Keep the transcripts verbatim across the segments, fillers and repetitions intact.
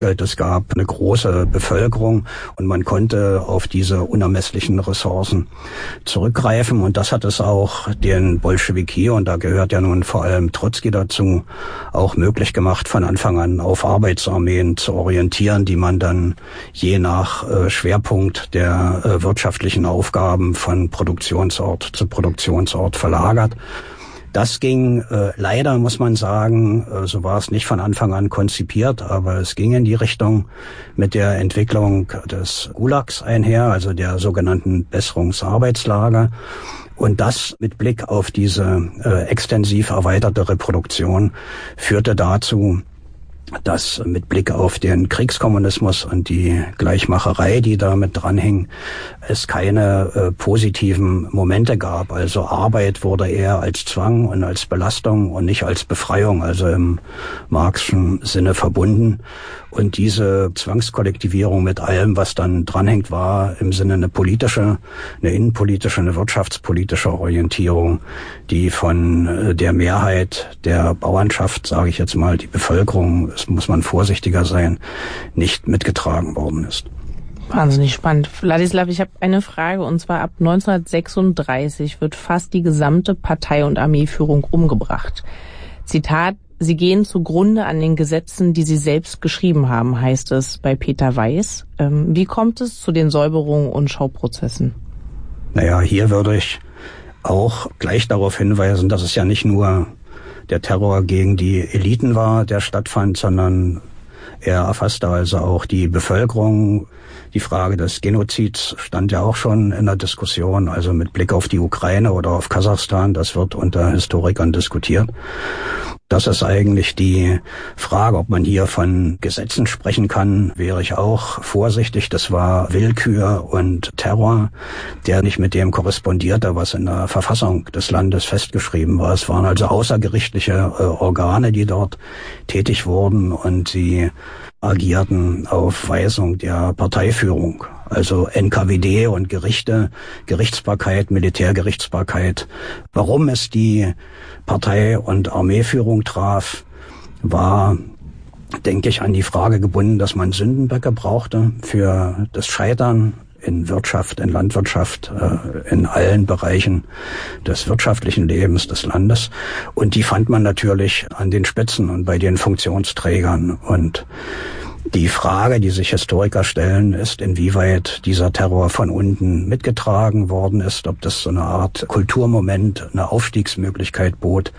Es gab eine große Bevölkerung und man konnte auf diese unermesslichen Ressourcen zurückgreifen. Und das hat es auch den Bolschewiki, und da gehört ja nun vor allem Trotzki dazu, auch möglich gemacht, von Anfang an auf Arbeitsarmeen zu orientieren, die man dann je nach äh, Schwerpunkt der äh, wirtschaftlichen Aufgaben von Produktionsort zu Produktionsort verlagert. Das ging äh, leider, muss man sagen, äh, so war es nicht von Anfang an konzipiert, aber es ging in die Richtung mit der Entwicklung des Gulags einher, also der sogenannten Besserungsarbeitslager. Und das mit Blick auf diese äh, extensiv erweiterte Reproduktion führte dazu, dass mit Blick auf den Kriegskommunismus und die Gleichmacherei, die damit dranhing, es keine äh, positiven Momente gab. Also Arbeit wurde eher als Zwang und als Belastung und nicht als Befreiung, also im Marxischen Sinne verbunden. Und diese Zwangskollektivierung mit allem, was dann dranhängt, war im Sinne eine politische, eine innenpolitische, eine wirtschaftspolitische Orientierung, die von der Mehrheit der Bauernschaft, sage ich jetzt mal, die Bevölkerung, das muss man vorsichtiger sein, nicht mitgetragen worden ist. Wahnsinnig spannend. Wladislaw, ich habe eine Frage, und zwar ab neunzehnhundertsechsunddreißig wird fast die gesamte Partei- und Armeeführung umgebracht. Zitat: Sie gehen zugrunde an den Gesetzen, die Sie selbst geschrieben haben, heißt es bei Peter Weiß. Ähm, wie kommt es zu den Säuberungen und Schauprozessen? Naja, hier würde ich auch gleich darauf hinweisen, dass es ja nicht nur der Terror gegen die Eliten war, der stattfand, sondern er erfasste also auch die Bevölkerung. Die Frage des Genozids stand ja auch schon in der Diskussion, also mit Blick auf die Ukraine oder auf Kasachstan, das wird unter Historikern diskutiert. Das ist eigentlich die Frage, ob man hier von Gesetzen sprechen kann, wäre ich auch vorsichtig. Das war Willkür und Terror, der nicht mit dem korrespondierte, was in der Verfassung des Landes festgeschrieben war. Es waren also außergerichtliche äh, Organe, die dort tätig wurden, und sie agierten auf Weisung der Parteiführung. Also N K W D und Gerichte, Gerichtsbarkeit, Militärgerichtsbarkeit. Warum es die Partei- und Armeeführung traf, war, denke ich, an die Frage gebunden, dass man Sündenböcke brauchte für das Scheitern in Wirtschaft, in Landwirtschaft, in allen Bereichen des wirtschaftlichen Lebens des Landes. Und die fand man natürlich an den Spitzen und bei den Funktionsträgern. Und die Frage, die sich Historiker stellen, ist, inwieweit dieser Terror von unten mitgetragen worden ist, ob das so eine Art Kulturmoment, eine Aufstiegsmöglichkeit bot.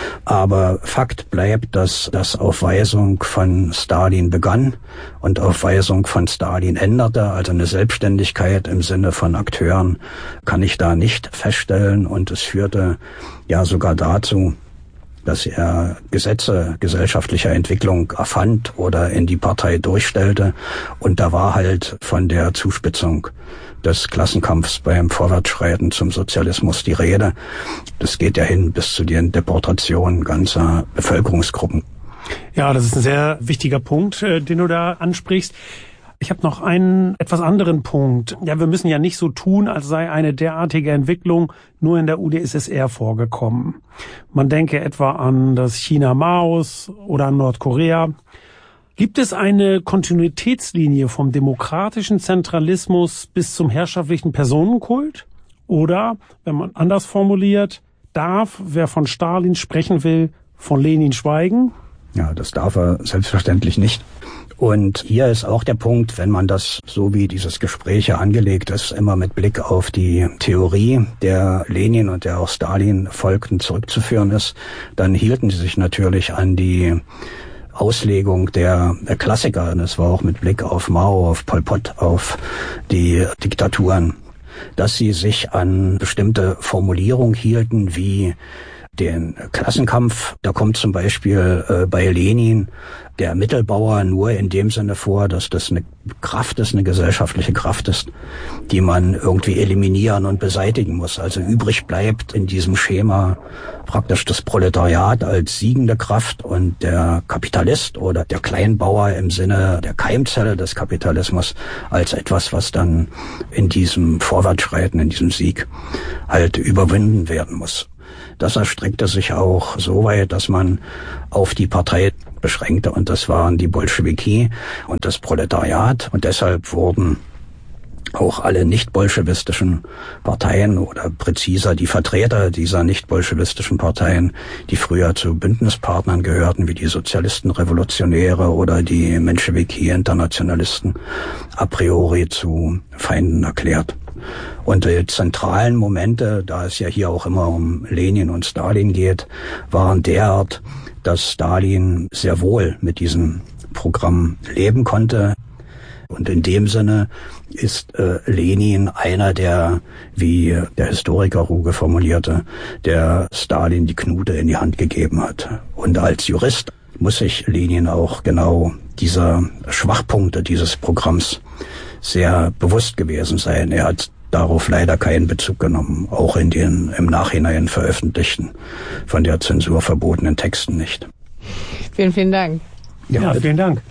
Aber Fakt bleibt, dass das auf Weisung von Stalin begann und auf Weisung von Stalin änderte. Also eine Selbstständigkeit im Sinne von Akteuren kann ich da nicht feststellen. Und es führte ja sogar dazu, dass er Gesetze gesellschaftlicher Entwicklung erfand oder in die Partei durchstellte. Und da war halt von der Zuspitzung des Klassenkampfs beim Vorwärtsschreiten zum Sozialismus die Rede. Das geht ja hin bis zu den Deportationen ganzer Bevölkerungsgruppen. Ja, das ist ein sehr wichtiger Punkt, den du da ansprichst. Ich habe noch einen etwas anderen Punkt. Ja, wir müssen ja nicht so tun, als sei eine derartige Entwicklung nur in der U d S S R vorgekommen. Man denke etwa an das China Maos oder an Nordkorea. Gibt es eine Kontinuitätslinie vom demokratischen Zentralismus bis zum herrschaftlichen Personenkult? Oder, wenn man anders formuliert, darf, wer von Stalin sprechen will, von Lenin schweigen? Ja, das darf er selbstverständlich nicht. Und hier ist auch der Punkt, wenn man das, so wie dieses Gespräch ja angelegt ist, immer mit Blick auf die Theorie der Lenin und der auch Stalin folgten zurückzuführen ist, dann hielten sie sich natürlich an die Auslegung der, der Klassiker. Und das war auch mit Blick auf Mao, auf Pol Pot, auf die Diktaturen, dass sie sich an bestimmte Formulierungen hielten, wie den Klassenkampf. Da kommt zum Beispiel äh, bei Lenin der Mittelbauer nur in dem Sinne vor, dass das eine Kraft ist, eine gesellschaftliche Kraft ist, die man irgendwie eliminieren und beseitigen muss. Also übrig bleibt in diesem Schema praktisch das Proletariat als siegende Kraft und der Kapitalist oder der Kleinbauer im Sinne der Keimzelle des Kapitalismus als etwas, was dann in diesem Vorwärtsschreiten, in diesem Sieg halt überwinden werden muss. Das erstreckte sich auch so weit, dass man auf die Partei beschränkte, und das waren die Bolschewiki und das Proletariat, und deshalb wurden auch alle nicht-bolschewistischen Parteien oder präziser die Vertreter dieser nicht-bolschewistischen Parteien, die früher zu Bündnispartnern gehörten, wie die Sozialistenrevolutionäre oder die Menschewiki-Internationalisten, a priori zu Feinden erklärt. Und die zentralen Momente, da es ja hier auch immer um Lenin und Stalin geht, waren derart, dass Stalin sehr wohl mit diesem Programm leben konnte. Und in dem Sinne ist äh, Lenin einer der, wie der Historiker Ruge formulierte, der Stalin die Knute in die Hand gegeben hat. Und als Jurist muss sich Lenin auch genau dieser Schwachpunkte dieses Programms sehr bewusst gewesen sein. Er hat darauf leider keinen Bezug genommen, auch in den im Nachhinein veröffentlichten, von der Zensur verbotenen Texten nicht. Vielen, vielen Dank. Ja, ja vielen Dank.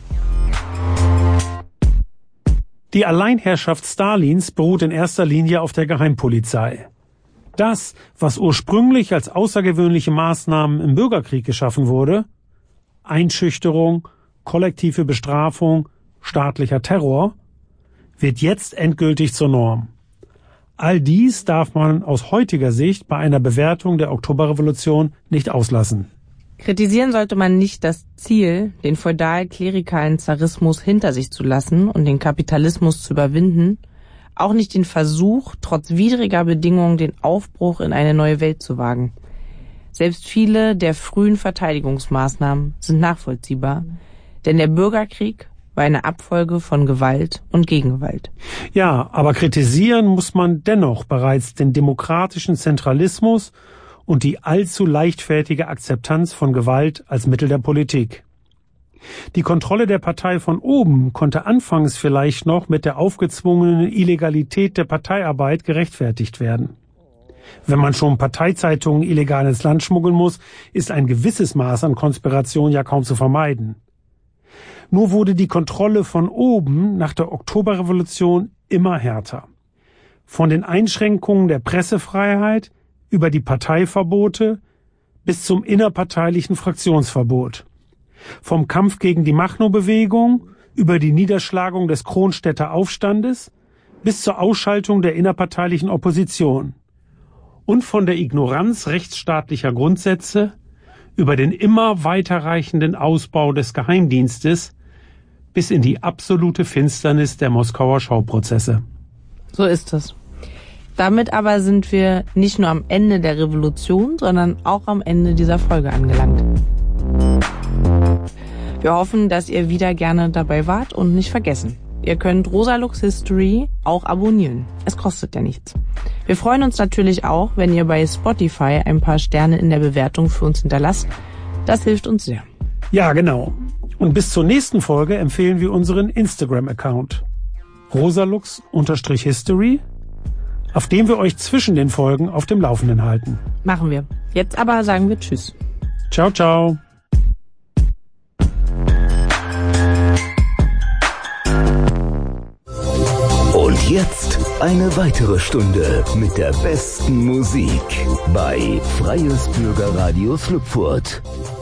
Die Alleinherrschaft Stalins beruht in erster Linie auf der Geheimpolizei. Das, was ursprünglich als außergewöhnliche Maßnahmen im Bürgerkrieg geschaffen wurde, Einschüchterung, kollektive Bestrafung, staatlicher Terror, wird jetzt endgültig zur Norm. All dies darf man aus heutiger Sicht bei einer Bewertung der Oktoberrevolution nicht auslassen. Kritisieren sollte man nicht das Ziel, den feudal-klerikalen Zarismus hinter sich zu lassen und den Kapitalismus zu überwinden, auch nicht den Versuch, trotz widriger Bedingungen den Aufbruch in eine neue Welt zu wagen. Selbst viele der frühen Verteidigungsmaßnahmen sind nachvollziehbar, denn der Bürgerkrieg war eine Abfolge von Gewalt und Gegengewalt. Ja, aber kritisieren muss man dennoch bereits den demokratischen Zentralismus und die allzu leichtfertige Akzeptanz von Gewalt als Mittel der Politik. Die Kontrolle der Partei von oben konnte anfangs vielleicht noch mit der aufgezwungenen Illegalität der Parteiarbeit gerechtfertigt werden. Wenn man schon Parteizeitungen illegal ins Land schmuggeln muss, ist ein gewisses Maß an Konspiration ja kaum zu vermeiden. Nur wurde die Kontrolle von oben nach der Oktoberrevolution immer härter. Von den Einschränkungen der Pressefreiheit über die Parteiverbote bis zum innerparteilichen Fraktionsverbot. Vom Kampf gegen die Machno-Bewegung über die Niederschlagung des Kronstädter Aufstandes bis zur Ausschaltung der innerparteilichen Opposition. Und von der Ignoranz rechtsstaatlicher Grundsätze über den immer weiterreichenden Ausbau des Geheimdienstes bis in die absolute Finsternis der Moskauer Schauprozesse. So ist es. Damit aber sind wir nicht nur am Ende der Revolution, sondern auch am Ende dieser Folge angelangt. Wir hoffen, dass ihr wieder gerne dabei wart und nicht vergessen. Ihr könnt Rosalux History auch abonnieren. Es kostet ja nichts. Wir freuen uns natürlich auch, wenn ihr bei Spotify ein paar Sterne in der Bewertung für uns hinterlasst. Das hilft uns sehr. Ja, genau. Und bis zur nächsten Folge empfehlen wir unseren Instagram-Account Rosalux-History, auf dem wir euch zwischen den Folgen auf dem Laufenden halten. Machen wir. Jetzt aber sagen wir Tschüss. Ciao, ciao. Und jetzt eine weitere Stunde mit der besten Musik bei Freies Bürgerradio Schlüpfurt.